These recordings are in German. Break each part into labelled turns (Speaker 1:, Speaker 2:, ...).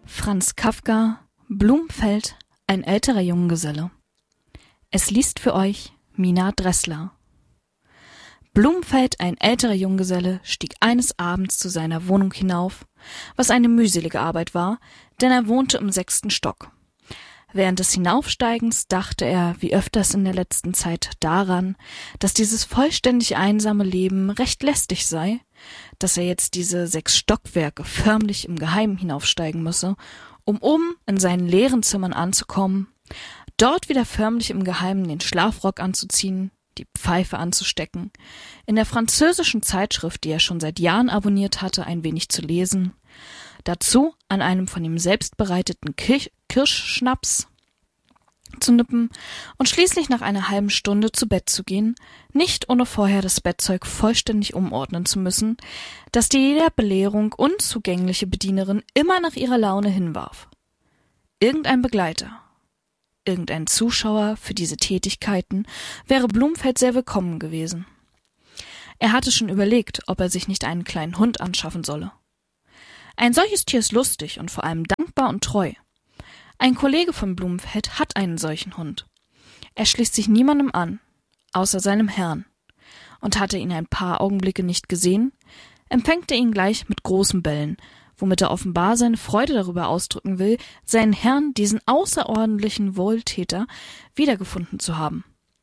Speaker 1: Franz Kafka, Blumfeld, ein älterer Junggeselle. Es liest für euch Mina Dressler. Blumfeld, ein älterer Junggeselle, stieg eines Abends zu seiner Wohnung hinauf, was eine mühselige Arbeit war, denn er wohnte im 6. Stock. Während des Hinaufsteigens dachte er, wie öfters in der letzten Zeit, daran, dass dieses vollständig einsame Leben recht lästig sei, dass er jetzt diese 6 Stockwerke förmlich im Geheimen hinaufsteigen müsse, um oben in seinen leeren Zimmern anzukommen, dort wieder förmlich im Geheimen den Schlafrock anzuziehen, die Pfeife anzustecken, in der französischen Zeitschrift, die er schon seit Jahren abonniert hatte, ein wenig zu lesen, dazu an einem von ihm selbst bereiteten Kirschschnaps zu nippen und schließlich nach einer halben Stunde zu Bett zu gehen, nicht ohne vorher das Bettzeug vollständig umordnen zu müssen, das die jeder Belehrung unzugängliche Bedienerin immer nach ihrer Laune hinwarf. Irgendein Begleiter, irgendein Zuschauer für diese Tätigkeiten wäre Blumfeld sehr willkommen gewesen. Er hatte schon überlegt, ob er sich nicht einen kleinen Hund anschaffen solle. Ein solches Tier ist lustig und vor allem dankbar und treu. Ein Kollege von Blumfeld hat einen solchen Hund. Er schließt sich niemandem an, außer seinem Herrn. Und hat er ihn ein paar Augenblicke nicht gesehen, empfängt er ihn gleich mit großen Bällen, womit er offenbar seine Freude darüber ausdrücken will, seinen Herrn, diesen außerordentlichen Wohltäter, wiedergefunden zu haben.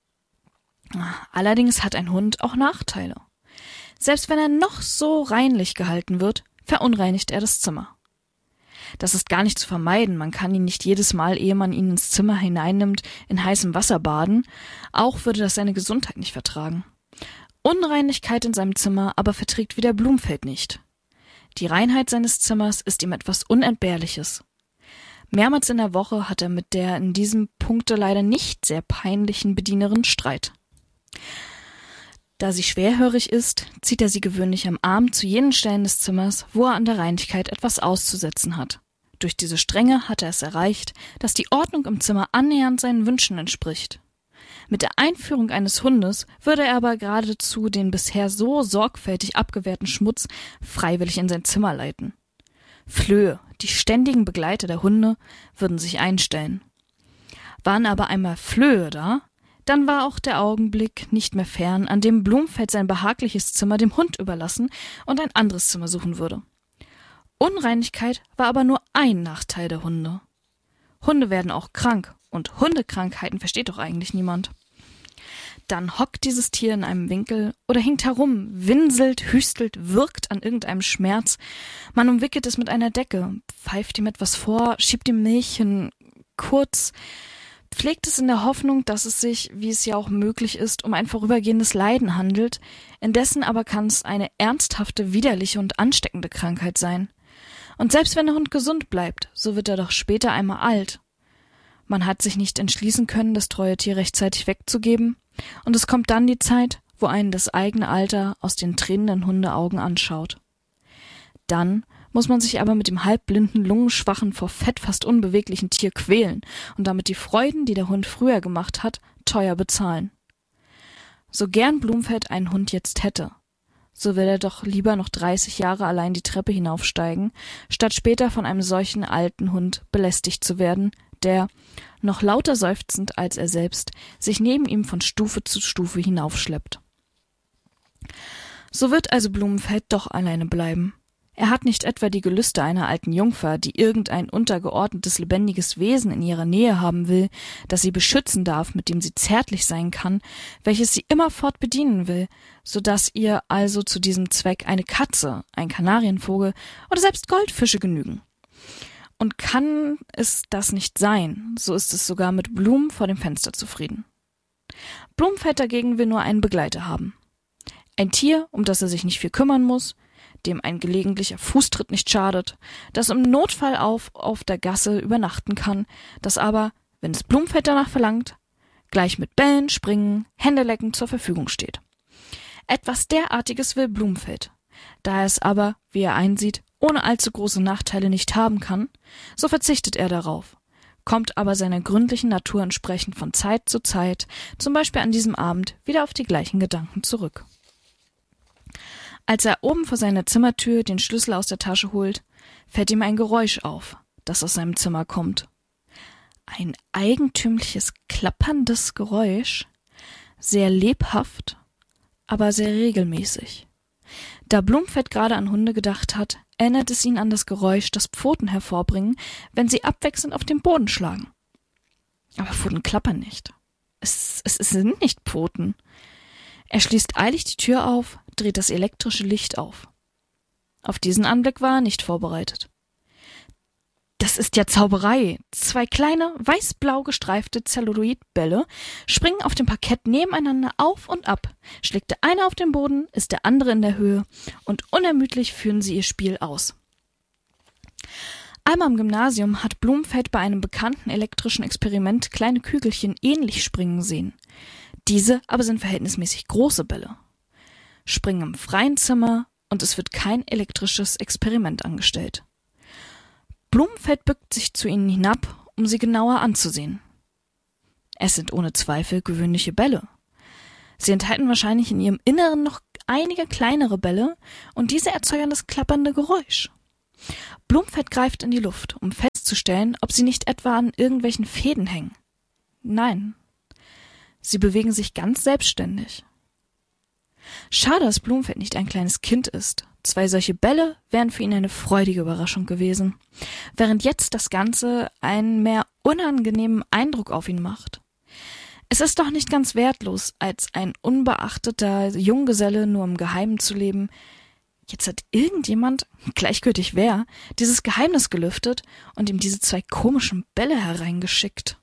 Speaker 1: Allerdings hat ein Hund auch Nachteile. Selbst wenn er noch so reinlich gehalten wird, verunreinigt er das Zimmer. Das ist gar nicht zu vermeiden, man kann ihn nicht jedes Mal, ehe man ihn ins Zimmer hineinnimmt, in heißem Wasser baden, auch würde das seine Gesundheit nicht vertragen. Unreinigkeit in seinem Zimmer aber verträgt wieder Blumfeld nicht. Die Reinheit seines Zimmers ist ihm etwas Unentbehrliches. Mehrmals in der Woche hat er mit der in diesem Punkte leider nicht sehr peinlichen Bedienerin Streit. Da sie schwerhörig ist, zieht er sie gewöhnlich am Arm zu jenen Stellen des Zimmers, wo er an der Reinigkeit etwas auszusetzen hat. Durch diese Strenge hat er es erreicht, dass die Ordnung im Zimmer annähernd seinen Wünschen entspricht. Mit der Einführung eines Hundes würde er aber geradezu den bisher so sorgfältig abgewehrten Schmutz freiwillig in sein Zimmer leiten. Flöhe, die ständigen Begleiter der Hunde, würden sich einstellen. Waren aber einmal Flöhe da, dann war auch der Augenblick nicht mehr fern, an dem Blumfeld sein behagliches Zimmer dem Hund überlassen und ein anderes Zimmer suchen würde. Unreinigkeit war aber nur ein Nachteil der Hunde. Hunde werden auch krank, und Hundekrankheiten versteht doch eigentlich niemand. Dann hockt dieses Tier in einem Winkel oder hinkt herum, winselt, hüstelt, wirkt an irgendeinem Schmerz. Man umwickelt es mit einer Decke, pfeift ihm etwas vor, schiebt ihm Milch hin, kurz pflegt es in der Hoffnung, dass es sich, wie es ja auch möglich ist, um ein vorübergehendes Leiden handelt, indessen aber kann es eine ernsthafte, widerliche und ansteckende Krankheit sein. Und selbst wenn der Hund gesund bleibt, so wird er doch später einmal alt. Man hat sich nicht entschließen können, das treue Tier rechtzeitig wegzugeben, und es kommt dann die Zeit, wo einen das eigene Alter aus den tränenden Hundeaugen anschaut. Dann muss man sich aber mit dem halbblinden, lungenschwachen, vor Fett fast unbeweglichen Tier quälen und damit die Freuden, die der Hund früher gemacht hat, teuer bezahlen. So gern Blumfeld einen Hund jetzt hätte, so will er doch lieber noch 30 Jahre allein die Treppe hinaufsteigen, statt später von einem solchen alten Hund belästigt zu werden, der, noch lauter seufzend als er selbst, sich neben ihm von Stufe zu Stufe hinaufschleppt. So wird also Blumfeld doch alleine bleiben. Er hat nicht etwa die Gelüste einer alten Jungfer, die irgendein untergeordnetes, lebendiges Wesen in ihrer Nähe haben will, das sie beschützen darf, mit dem sie zärtlich sein kann, welches sie immerfort bedienen will, so dass ihr also zu diesem Zweck eine Katze, ein Kanarienvogel oder selbst Goldfische genügen. Und kann es das nicht sein, so ist es sogar mit Blumen vor dem Fenster zufrieden. Blumfeld dagegen will nur einen Begleiter haben. Ein Tier, um das er sich nicht viel kümmern muss, dem ein gelegentlicher Fußtritt nicht schadet, das im Notfall auf der Gasse übernachten kann, das aber, wenn es Blumfeld danach verlangt, gleich mit Bellen, Springen, Händelecken zur Verfügung steht. Etwas derartiges will Blumfeld. Da er es aber, wie er einsieht, ohne allzu große Nachteile nicht haben kann, so verzichtet er darauf, kommt aber seiner gründlichen Natur entsprechend von Zeit zu Zeit, zum Beispiel an diesem Abend, wieder auf die gleichen Gedanken zurück. Als er oben vor seiner Zimmertür den Schlüssel aus der Tasche holt, fällt ihm ein Geräusch auf, das aus seinem Zimmer kommt. Ein eigentümliches, klapperndes Geräusch, sehr lebhaft, aber sehr regelmäßig. Da Blumfeld gerade an Hunde gedacht hat, erinnert es ihn an das Geräusch, das Pfoten hervorbringen, wenn sie abwechselnd auf den Boden schlagen. Aber Pfoten klappern nicht. Es sind nicht Pfoten. Er schließt eilig die Tür auf, dreht das elektrische Licht auf. Auf diesen Anblick war er nicht vorbereitet. Das ist ja Zauberei. 2 kleine, weiß-blau gestreifte Zelluloidbälle springen auf dem Parkett nebeneinander auf und ab. Schlägt der eine auf den Boden, ist der andere in der Höhe und unermüdlich führen sie ihr Spiel aus. Einmal im Gymnasium hat Blumfeld bei einem bekannten elektrischen Experiment kleine Kügelchen ähnlich springen sehen. Diese aber sind verhältnismäßig große Bälle. Springen im freien Zimmer und es wird kein elektrisches Experiment angestellt. Blumfeld bückt sich zu ihnen hinab, um sie genauer anzusehen. Es sind ohne Zweifel gewöhnliche Bälle. Sie enthalten wahrscheinlich in ihrem Inneren noch einige kleinere Bälle und diese erzeugen das klappernde Geräusch. Blumfeld greift in die Luft, um festzustellen, ob sie nicht etwa an irgendwelchen Fäden hängen. Nein, sie bewegen sich ganz selbstständig. Schade, dass Blumfeld nicht ein kleines Kind ist. 2 solche Bälle wären für ihn eine freudige Überraschung gewesen, während jetzt das Ganze einen mehr unangenehmen Eindruck auf ihn macht. Es ist doch nicht ganz wertlos, als ein unbeachteter Junggeselle nur im Geheimen zu leben. Jetzt hat irgendjemand, gleichgültig wer, dieses Geheimnis gelüftet und ihm diese 2 komischen Bälle hereingeschickt.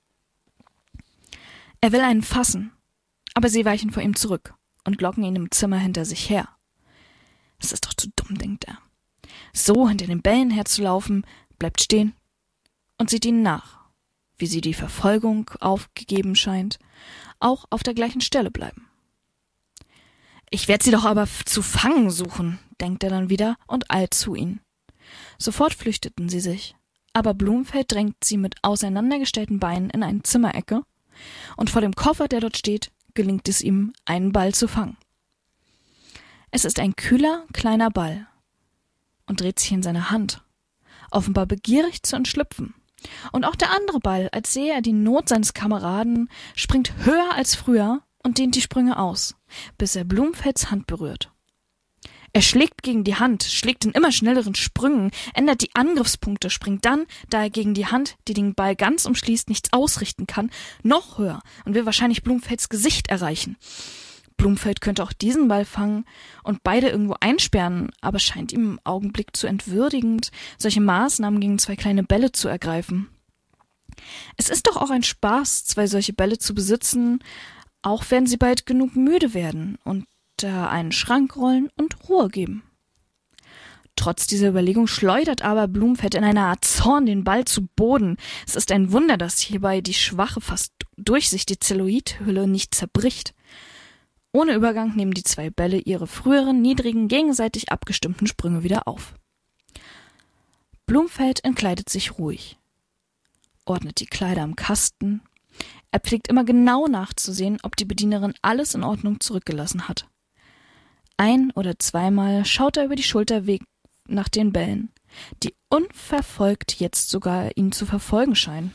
Speaker 1: Er will einen fassen, aber sie weichen vor ihm zurück und locken ihn im Zimmer hinter sich her. Es ist doch zu dumm, denkt er. So hinter den Bällen herzulaufen, bleibt stehen und sieht ihnen nach, wie sie die Verfolgung aufgegeben scheint, auch auf der gleichen Stelle bleiben. Ich werde sie doch aber zu fangen suchen, denkt er dann wieder und eilt zu ihnen. Sofort flüchteten sie sich, aber Blumfeld drängt sie mit auseinandergestellten Beinen in eine Zimmerecke und vor dem Koffer, der dort steht, gelingt es ihm, einen Ball zu fangen. Es ist ein kühler, kleiner Ball und dreht sich in seiner Hand, offenbar begierig zu entschlüpfen. Und auch der andere Ball, als sehe er die Not seines Kameraden, springt höher als früher und dehnt die Sprünge aus, bis er Blumfelds Hand berührt. Er schlägt gegen die Hand, schlägt in immer schnelleren Sprüngen, ändert die Angriffspunkte, springt dann, da er gegen die Hand, die den Ball ganz umschließt, nichts ausrichten kann, noch höher und will wahrscheinlich Blumfelds Gesicht erreichen. Blumfeld könnte auch diesen Ball fangen und beide irgendwo einsperren, aber scheint ihm im Augenblick zu entwürdigend, solche Maßnahmen gegen 2 kleine Bälle zu ergreifen. Es ist doch auch ein Spaß, 2 solche Bälle zu besitzen, auch wenn sie bald genug müde werden und einen Schrank rollen und Ruhe geben. Trotz dieser Überlegung schleudert aber Blumfeld in einer Art Zorn den Ball zu Boden. Es ist ein Wunder, dass hierbei die schwache, fast durchsichtige Zelluloidhülle nicht zerbricht. Ohne Übergang nehmen die 2 Bälle ihre früheren, niedrigen, gegenseitig abgestimmten Sprünge wieder auf. Blumfeld entkleidet sich ruhig, ordnet die Kleider am Kasten. Er pflegt immer genau nachzusehen, ob die Bedienerin alles in Ordnung zurückgelassen hat. 1- oder 2-mal schaut er über die Schulter weg nach den Bällen, die unverfolgt jetzt sogar ihn zu verfolgen scheinen.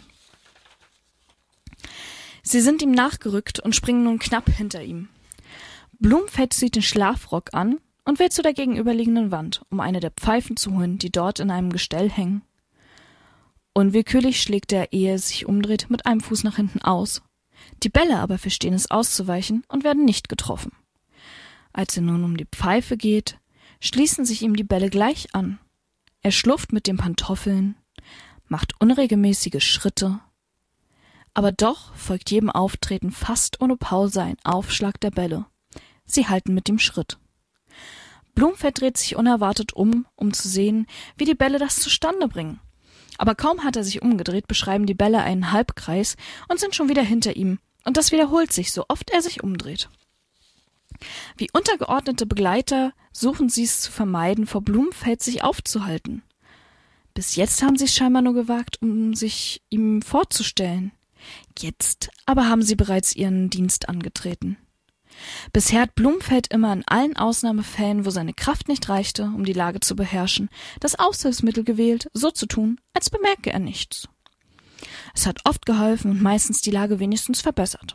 Speaker 1: Sie sind ihm nachgerückt und springen nun knapp hinter ihm. Blumfeld zieht den Schlafrock an und will zu der gegenüberliegenden Wand, um eine der Pfeifen zu holen, die dort in einem Gestell hängen. Unwillkürlich schlägt er, ehe er sich umdreht, mit einem Fuß nach hinten aus. Die Bälle aber verstehen es auszuweichen und werden nicht getroffen. Als er nun um die Pfeife geht, schließen sich ihm die Bälle gleich an. Er schlurft mit den Pantoffeln, macht unregelmäßige Schritte, aber doch folgt jedem Auftreten fast ohne Pause ein Aufschlag der Bälle. Sie halten mit dem Schritt. Blumfeld dreht sich unerwartet um zu sehen, wie die Bälle das zustande bringen. Aber kaum hat er sich umgedreht, beschreiben die Bälle einen Halbkreis und sind schon wieder hinter ihm, und das wiederholt sich, so oft er sich umdreht. Wie untergeordnete Begleiter suchen sie es zu vermeiden, vor Blumfeld sich aufzuhalten. Bis jetzt haben sie es scheinbar nur gewagt, um sich ihm vorzustellen. Jetzt aber haben sie bereits ihren Dienst angetreten. Bisher hat Blumfeld immer in allen Ausnahmefällen, wo seine Kraft nicht reichte, um die Lage zu beherrschen, das Aushilfsmittel gewählt, so zu tun, als bemerke er nichts. Es hat oft geholfen und meistens die Lage wenigstens verbessert.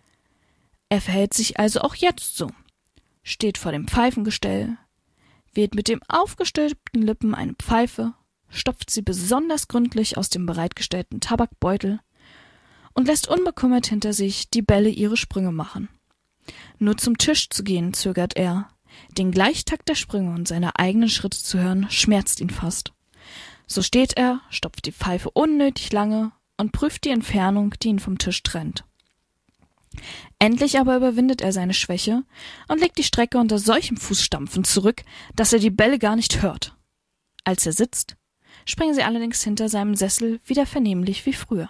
Speaker 1: Er verhält sich also auch jetzt so, steht vor dem Pfeifengestell, wählt mit dem aufgestülpten Lippen eine Pfeife, stopft sie besonders gründlich aus dem bereitgestellten Tabakbeutel und lässt unbekümmert hinter sich die Bälle ihre Sprünge machen. Nur zum Tisch zu gehen zögert er. Den Gleichtakt der Sprünge und seine eigenen Schritte zu hören, schmerzt ihn fast. So steht er, stopft die Pfeife unnötig lange und prüft die Entfernung, die ihn vom Tisch trennt. Endlich aber überwindet er seine Schwäche und legt die Strecke unter solchem Fußstampfen zurück, dass er die Bälle gar nicht hört. Als er sitzt, springen sie allerdings hinter seinem Sessel wieder vernehmlich wie früher.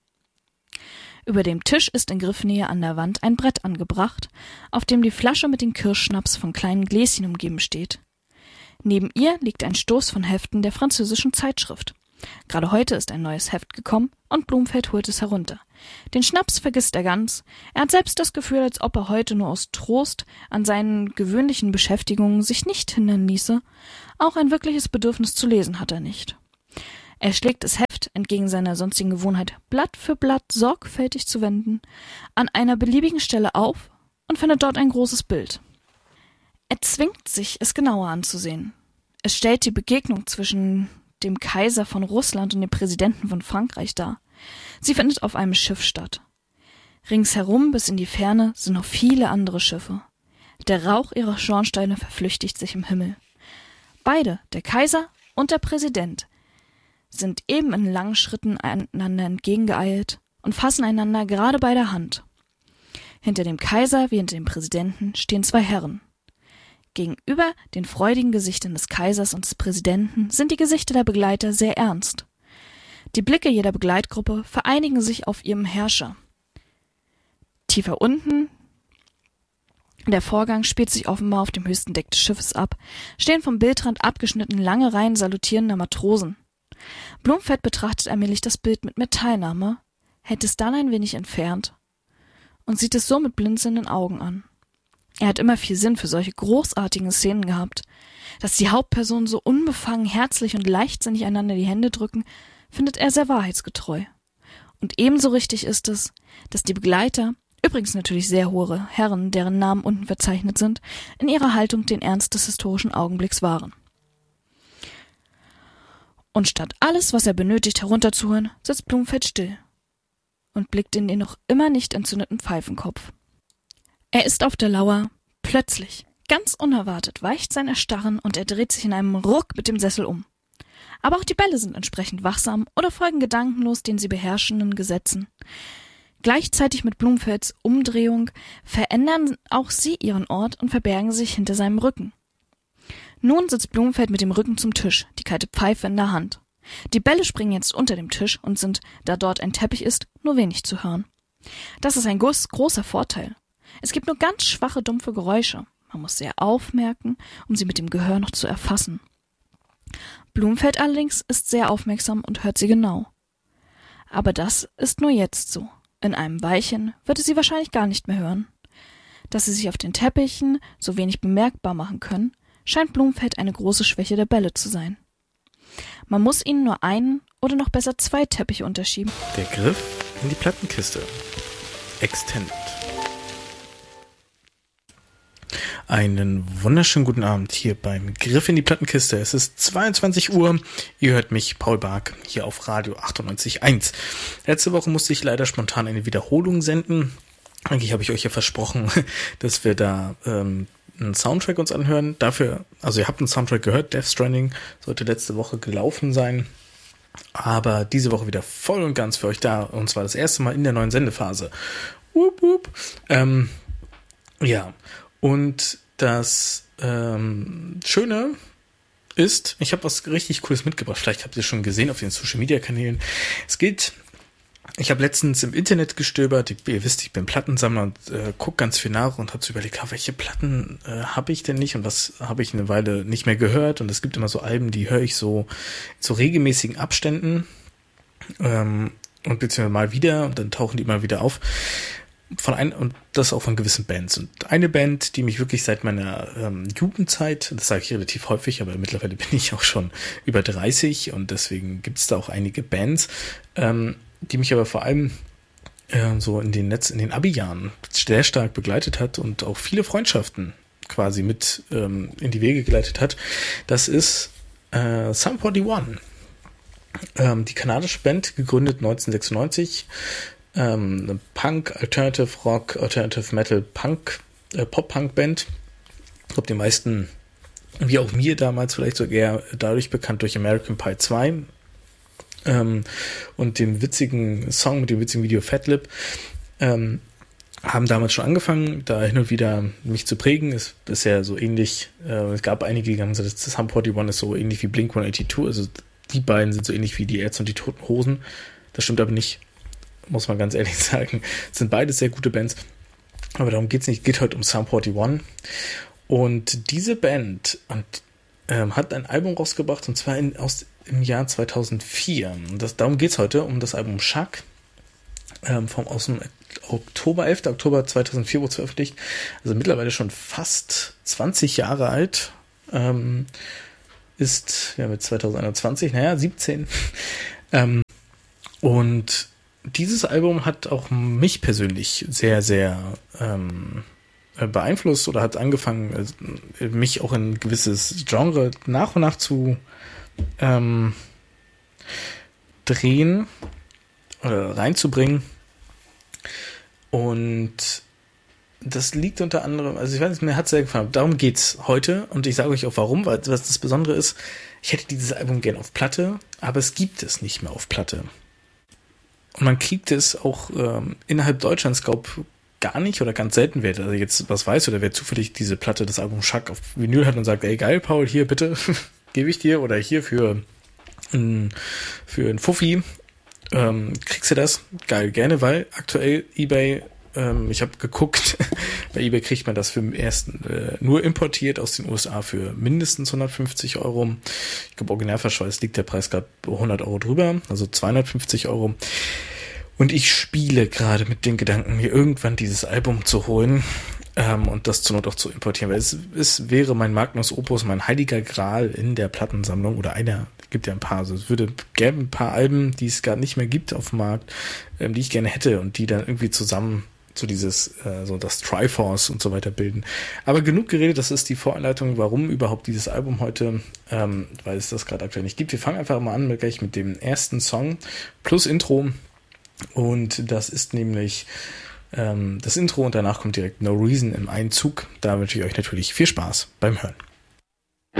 Speaker 1: Über dem Tisch ist in Griffnähe an der Wand ein Brett angebracht, auf dem die Flasche mit dem Kirschschnaps von kleinen Gläschen umgeben steht. Neben ihr liegt ein Stoß von Heften der französischen Zeitschrift. Gerade heute ist ein neues Heft gekommen und Blumfeld holt es herunter. Den Schnaps vergisst er ganz. Er hat selbst das Gefühl, als ob er heute nur aus Trost an seinen gewöhnlichen Beschäftigungen sich nicht hindern ließe. Auch ein wirkliches Bedürfnis zu lesen hat er nicht. Er schlägt das Heft, entgegen seiner sonstigen Gewohnheit, Blatt für Blatt sorgfältig zu wenden, an einer beliebigen Stelle auf und findet dort ein großes Bild. Er zwingt sich, es genauer anzusehen. Es stellt die Begegnung zwischen dem Kaiser von Russland und dem Präsidenten von Frankreich dar. Sie findet auf einem Schiff statt. Ringsherum bis in die Ferne sind noch viele andere Schiffe. Der Rauch ihrer Schornsteine verflüchtigt sich im Himmel. Beide, der Kaiser und der Präsident, sind eben in langen Schritten einander entgegengeeilt und fassen einander gerade bei der Hand. Hinter dem Kaiser wie hinter dem Präsidenten stehen zwei Herren. Gegenüber den freudigen Gesichtern des Kaisers und des Präsidenten sind die Gesichter der Begleiter sehr ernst. Die Blicke jeder Begleitgruppe vereinigen sich auf ihrem Herrscher. Tiefer unten, der Vorgang spielt sich offenbar auf dem höchsten Deck des Schiffes ab, stehen vom Bildrand abgeschnitten lange Reihen salutierender Matrosen. Blumfeld betrachtet allmählich das Bild mit mehr Teilnahme, hält es dann ein wenig entfernt und sieht es so mit blinzelnden Augen an. Er hat immer viel Sinn für solche großartigen Szenen gehabt. Dass die Hauptpersonen so unbefangen, herzlich und leichtsinnig einander die Hände drücken, findet er sehr wahrheitsgetreu. Und ebenso richtig ist es, dass die Begleiter, übrigens natürlich sehr hohe Herren, deren Namen unten verzeichnet sind, in ihrer Haltung den Ernst des historischen Augenblicks wahren. Und statt alles, was er benötigt, herunterzuhören, sitzt Blumfeld still und blickt in den noch immer nicht entzündeten Pfeifenkopf. Er ist auf der Lauer. Plötzlich, ganz unerwartet, weicht sein Erstarren und er dreht sich in einem Ruck mit dem Sessel um. Aber auch die Bälle sind entsprechend wachsam oder folgen gedankenlos den sie beherrschenden Gesetzen. Gleichzeitig mit Blumfelds Umdrehung verändern auch sie ihren Ort und verbergen sich hinter seinem Rücken. Nun sitzt Blumfeld mit dem Rücken zum Tisch, die kalte Pfeife in der Hand. Die Bälle springen jetzt unter dem Tisch und sind, da dort ein Teppich ist, nur wenig zu hören. Das ist ein großer Vorteil. Es gibt nur ganz schwache, dumpfe Geräusche. Man muss sehr aufmerken, um sie mit dem Gehör noch zu erfassen. Blumfeld allerdings ist sehr aufmerksam und hört sie genau. Aber das ist nur jetzt so. In einem Weilchen wird er sie wahrscheinlich gar nicht mehr hören. Dass sie sich auf den Teppichen so wenig bemerkbar machen können, scheint Blumfeld eine große Schwäche der Bälle zu sein. Man muss ihnen nur einen oder noch besser zwei Teppiche unterschieben.
Speaker 2: Der Griff in die Plattenkiste. Extended. Einen wunderschönen guten Abend hier beim Griff in die Plattenkiste. Es ist 22 Uhr. Ihr hört mich, Paul Bark, hier auf Radio 98.1. Letzte Woche musste ich leider spontan eine Wiederholung senden. Eigentlich habe ich euch ja versprochen, dass wir da einen Soundtrack uns anhören. Dafür, also ihr habt einen Soundtrack gehört, Death Stranding sollte letzte Woche gelaufen sein. Aber diese Woche wieder voll und ganz für euch da. Und zwar das erste Mal in der neuen Sendephase. Wupp, wupp. Ja. Und das Schöne ist, ich habe was richtig Cooles mitgebracht. Vielleicht habt ihr es schon gesehen auf den Social-Media-Kanälen. Ich habe letztens im Internet gestöbert. Ihr wisst, ich bin Plattensammler und gucke ganz viel nach und habe so überlegt, welche Platten habe ich denn nicht und was habe ich eine Weile nicht mehr gehört. Und es gibt immer so Alben, die höre ich so regelmäßigen Abständen und beziehungsweise mal wieder und dann tauchen die immer wieder auf. und das auch von gewissen Bands. Und eine Band, die mich wirklich seit meiner Jugendzeit, das sage ich relativ häufig, aber mittlerweile bin ich auch schon über 30 und deswegen gibt es da auch einige Bands, die mich aber vor allem so in den Abi-Jahren sehr stark begleitet hat und auch viele Freundschaften quasi mit in die Wege geleitet hat. Das ist Sum 41. Die kanadische Band, gegründet 1996, eine Punk, Alternative Rock, Alternative Metal, Punk, Pop-Punk-Band. Ich glaube, die meisten, wie auch mir damals, vielleicht sogar dadurch bekannt durch American Pie 2 und dem witzigen Song mit dem witzigen Video Fat Lip, haben damals schon angefangen, da hin und wieder mich zu prägen. Ist bisher so ähnlich, es gab einige, die haben gesagt, das Sum 41 ist so ähnlich wie Blink-182, also die beiden sind so ähnlich wie die Ärzte und die Toten Hosen. Das stimmt aber nicht, muss man ganz ehrlich sagen. Es sind beide sehr gute Bands, aber darum geht's nicht. Es geht heute um Sum 41. Und diese Band hat ein Album rausgebracht, und zwar im Jahr 2004. Und darum geht's heute, um das Album Shock, aus dem Oktober 2004 wurde es veröffentlicht. Also mittlerweile schon fast 20 Jahre alt. Ist ja mit 2021, 17. Und dieses Album hat auch mich persönlich sehr, sehr beeinflusst oder hat angefangen, mich auch in ein gewisses Genre nach und nach zu drehen oder reinzubringen. Und das liegt unter anderem, also ich weiß nicht, mir hat es sehr gefallen. Darum geht's heute und ich sage euch auch warum, weil was das Besondere ist, ich hätte dieses Album gern auf Platte, aber es gibt es nicht mehr auf Platte. Und man kriegt es auch innerhalb Deutschlands, glaube ich, gar nicht oder ganz selten, wer also jetzt was weiß oder wer zufällig diese Platte, das Album Shock auf Vinyl hat und sagt, ey geil, Paul, hier bitte, gebe ich dir, oder hier für ein Fuffi, kriegst du das? Geil, gerne, weil aktuell eBay, ich habe geguckt, bei eBay kriegt man das für den ersten nur importiert aus den USA für mindestens 150 Euro. Ich glaube, originalverschweißt liegt der Preis gerade 100 Euro drüber, also 250 Euro. Und ich spiele gerade mit den Gedanken, mir irgendwann dieses Album zu holen und das zur Not auch zu importieren, weil es wäre mein Magnus Opus, mein heiliger Gral in der Plattensammlung oder gibt ja ein paar, also es gäbe ein paar Alben, die es gar nicht mehr gibt auf dem Markt, die ich gerne hätte und die dann irgendwie zusammen so das Triforce und so weiter bilden. Aber genug geredet, das ist die Voreinleitung, warum überhaupt dieses Album heute, weil es das gerade aktuell nicht gibt. Wir fangen einfach mal an gleich mit dem ersten Song plus Intro. Und das ist nämlich das Intro und danach kommt direkt No Reason im Einzug. Da wünsche ich euch natürlich viel Spaß beim Hören.